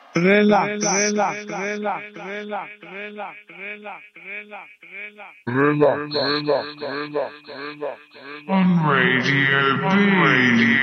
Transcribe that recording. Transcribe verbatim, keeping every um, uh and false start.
Relax, relax, relax, relax, relax, relax, relax, relax. Relax, relax, relax, relax, relax. On Radio B.